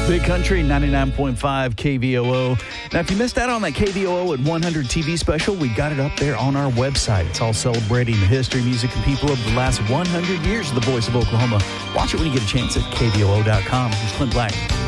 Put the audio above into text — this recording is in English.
Big Country 99.5 KVOO. Now, if you missed out on that KVOO at 100 TV special, we got it up there on our website. It's all celebrating the history, music, and people of the last 100 years of the Voice of Oklahoma. Watch it when you get a chance at KVOO.com. Here's Clint Black.